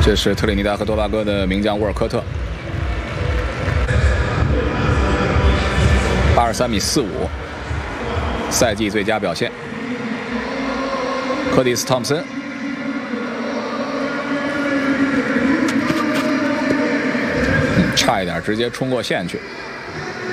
这是特立尼达和多巴哥的名将沃尔科特，83.45米，赛季最佳表现。柯蒂斯·汤普森，差一点直接冲过线去。